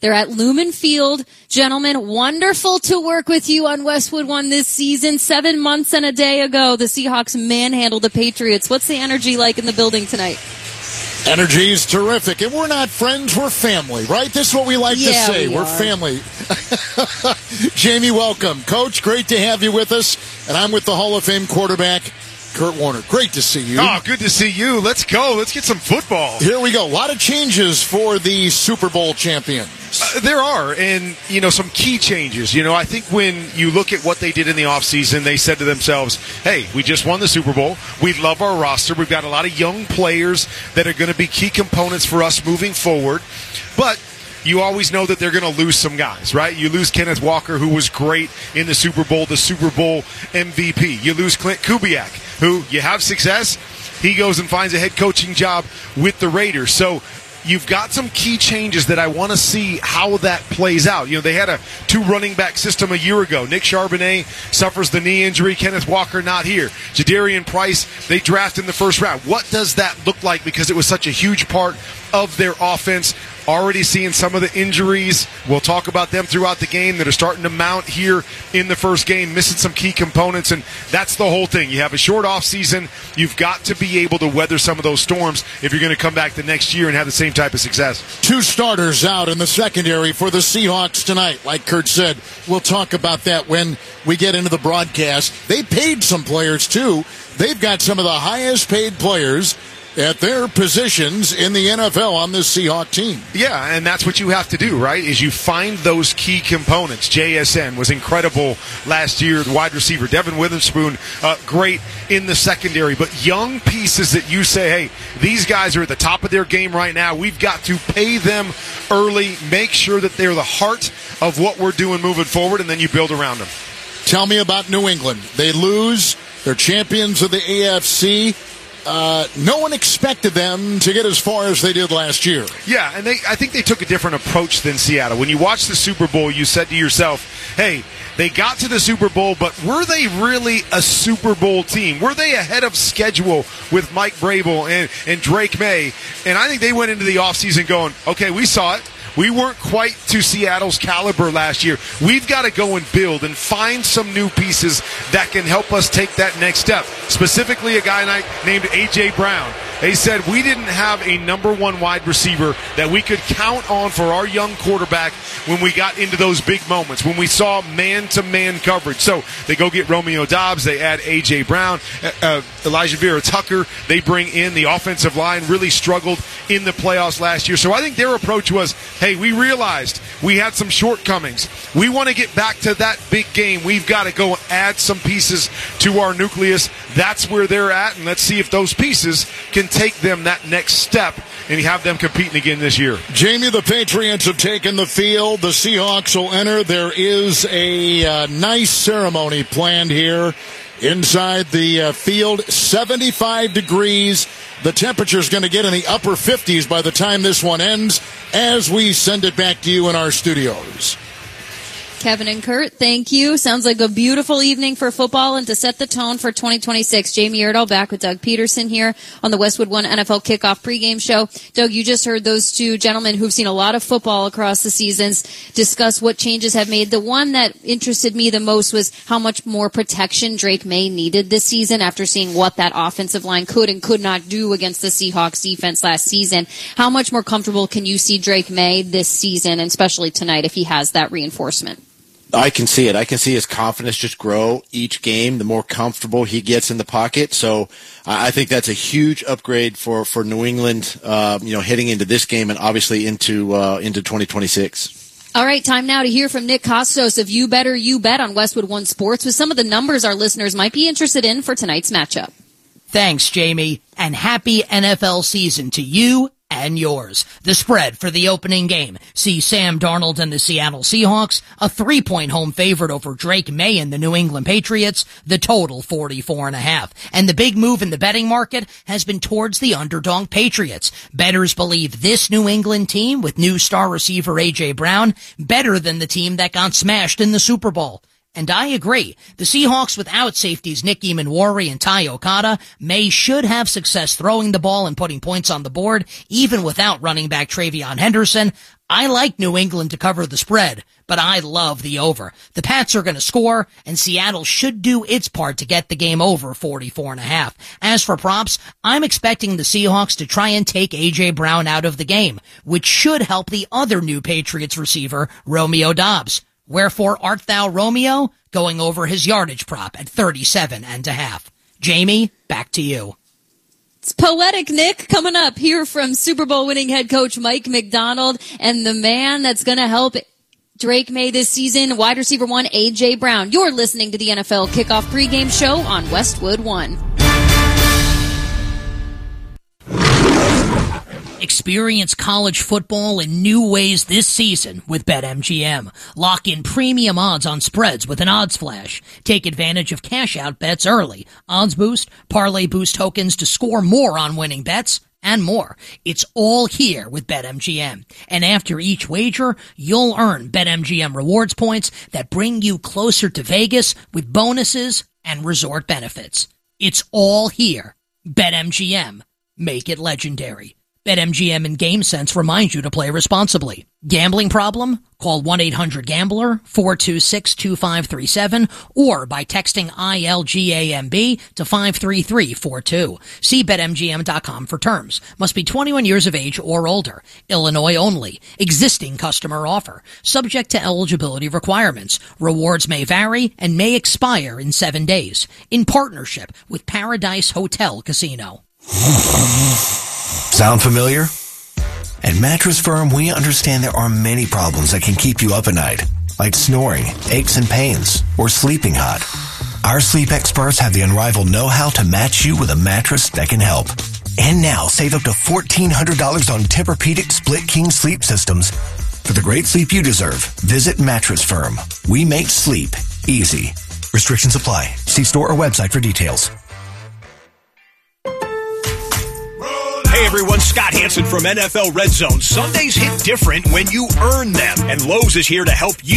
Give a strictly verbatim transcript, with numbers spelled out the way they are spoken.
They're at Lumen Field. Gentlemen, wonderful to work with you on Westwood One this season. Seven months and a day ago, the Seahawks manhandled the Patriots. What's the energy like in the building tonight? Energy is terrific. And we're not friends, we're family, right? This is what we like yeah, to say. We we're are. family. Jamie, welcome. Coach, great to have you with us. And I'm with the Hall of Fame quarterback, Kurt Warner. Great to see you. Oh, good to see you. Let's go. Let's get some football. Here we go. A lot of changes for the Super Bowl champions. Uh, there are, and, you know, some key changes. You know, I think when you look at what they did in the offseason, they said to themselves, hey, we just won the Super Bowl. We love our roster. We've got a lot of young players that are going to be key components for us moving forward. But you always know that they're going to lose some guys, right? You lose Kenneth Walker, who was great in the Super Bowl, the Super Bowl M V P. You lose Clint Kubiak, who you have success. He goes and finds a head coaching job with the Raiders. So you've got some key changes that I want to see how that plays out. You know, they had a two running back system a year ago. Nick Charbonnet suffers the knee injury. Kenneth Walker not here. Jadarian Price, they draft in the first round. What does that look like? Because it was such a huge part of their offense. Already seeing some of the injuries. We'll talk about them throughout the game that are starting to mount here in the first game, missing some key components, and that's the whole thing. You have a short off season. You've got to be able to weather some of those storms if you're going to come back the next year and have the same type of success. Two starters out in the secondary for the Seahawks tonight. Like Kurt said, we'll talk about that when we get into the broadcast. They paid some players, too. They've got some of the highest paid players at their positions in the N F L on this Seahawk team. Yeah, and that's what you have to do, right, is you find those key components. J S N was incredible last year, the wide receiver. Devin Witherspoon, uh, great in the secondary. But young pieces that you say, hey, these guys are at the top of their game right now. We've got to pay them early, make sure that they're the heart of what we're doing moving forward, and then you build around them. Tell me about New England. They lose. They're champions of the A F C. Uh, no one expected them to get as far as they did last year. Yeah, and they, I think they took a different approach than Seattle. When you watch the Super Bowl, you said to yourself, hey, they got to the Super Bowl, but were they really a Super Bowl team? Were they ahead of schedule with Mike Vrabel and, and Drake May? And I think they went into the offseason going, okay, we saw it. We weren't quite to Seattle's caliber last year. We've got to go and build and find some new pieces that can help us take that next step. Specifically, a guy named A J. Brown. They said we didn't have a number one wide receiver that we could count on for our young quarterback when we got into those big moments, when we saw man-to-man coverage. So they go get Romeo Doubs. They add A J. Brown, uh, Elijah Vera Tucker. They bring in the offensive line, really struggled in the playoffs last year. So I think their approach was, hey, we realized we had some shortcomings. We want to get back to that big game. We've got to go add some pieces to our nucleus. That's where they're at, and let's see if those pieces can take them that next step and have them competing again this year. Jamie, the Patriots have taken the field. The Seahawks will enter. There is a uh, nice ceremony planned here inside the uh, field. seventy-five degrees. The temperature is going to get in the upper fifties by the time this one ends as we send it back to you in our studios. Kevin and Kurt, thank you. Sounds like a beautiful evening for football and to set the tone for twenty twenty-six. Jamie Erdahl back with Doug Peterson here on the Westwood One N F L Kickoff pregame show. Doug, you just heard those two gentlemen who've seen a lot of football across the seasons discuss what changes have made. The one that interested me the most was how much more protection Drake May needed this season after seeing what that offensive line could and could not do against the Seahawks defense last season. How much more comfortable can you see Drake May this season, and especially tonight if he has that reinforcement? I can see it. I can see his confidence just grow each game, the more comfortable he gets in the pocket. So I think that's a huge upgrade for, for New England, uh, you know, heading into this game and obviously into, uh, into twenty twenty-six. All right, time now to hear from Nick Kostos of You Better You Bet on Westwood One Sports with some of the numbers our listeners might be interested in for tonight's matchup. Thanks, Jamie, and happy N F L season to you and yours. The spread for the opening game. See Sam Darnold and the Seattle Seahawks, a three-point home favorite over Drake May and the New England Patriots, the total forty-four and a half. And the big move in the betting market has been towards the underdog Patriots. Bettors believe this New England team with new star receiver A J. Brown better than the team that got smashed in the Super Bowl. And I agree. The Seahawks without safeties Nick Eamon-Warry and Ty Okada may should have success throwing the ball and putting points on the board, even without running back TreVeyon Henderson. I like New England to cover the spread, but I love the over. The Pats are going to score, and Seattle should do its part to get the game over forty-four and a half. As for props, I'm expecting the Seahawks to try and take A J. Brown out of the game, which should help the other new Patriots receiver, Romeo Doubs. Wherefore art thou, Romeo, going over his yardage prop at thirty-seven and a half. Jamie, back to you. It's poetic, Nick. Coming up here from Super Bowl winning head coach Mike Macdonald and the man that's going to help Drake May this season, wide receiver one, A J. Brown. You're listening to the N F L Kickoff pregame show on Westwood One. Experience college football in new ways this season with BetMGM. Lock in premium odds on spreads with an odds flash. Take advantage of cash out bets early, odds boost, parlay boost tokens to score more on winning bets, and more. It's all here with BetMGM. And after each wager, you'll earn BetMGM rewards points that bring you closer to Vegas with bonuses and resort benefits. It's all here. BetMGM. Make it legendary. BetMGM and GameSense remind you to play responsibly. Gambling problem? Call one eight hundred gambler, four two six, two five three seven, or by texting I L G A M B to five three three four two. See Bet M G M dot com for terms. Must be twenty-one years of age or older. Illinois only. Existing customer offer. Subject to eligibility requirements. Rewards may vary and may expire in seven days. In partnership with Paradise Hotel Casino. Sound familiar? At Mattress Firm, we understand there are many problems that can keep you up at night, like snoring, aches and pains, or sleeping hot. Our sleep experts have the unrivaled know-how to match you with a mattress that can help. And now, save up to fourteen hundred dollars on Tempur-Pedic Split King sleep systems. For the great sleep you deserve, visit Mattress Firm. We make sleep easy. Restrictions apply. See store or website for details. Hey everyone, Scott Hansen from N F L Red Zone. Sundays hit different when you earn them, and Lowe's is here to help you.